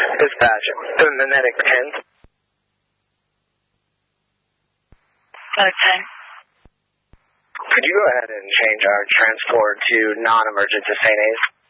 Dispatch, the Magnetic 10. Mode 10. Could you go ahead and change our transport to non-emergent to St. A's?